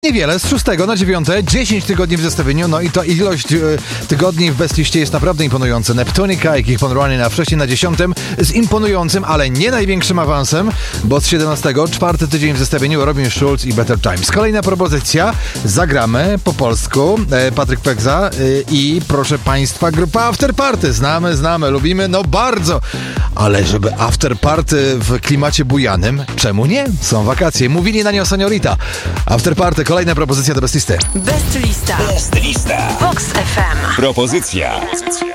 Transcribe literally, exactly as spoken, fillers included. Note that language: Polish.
Niewiele, z szóstego na dziewiąte, dziesięć tygodni w zestawieniu, no i to ilość y, tygodni w bestliście jest naprawdę imponująca. Neptunica i Keep on Running, a wcześniej na dziesiątym z imponującym, ale nie największym awansem, bo z siedemnastego, czwarty tydzień w zestawieniu Robin Schulz i Better Times. Kolejna propozycja, zagramy po polsku, e, Patryk Peksa y, i proszę Państwa, grupa After Party. Znamy, znamy, lubimy, no bardzo, ale żeby After Party w klimacie bujanym, czemu nie? Są wakacje, mówili na nią Seniorita. After Party, kolejna propozycja do Best Listy. Best Lista. Best Lista. Vox F M. Propozycja.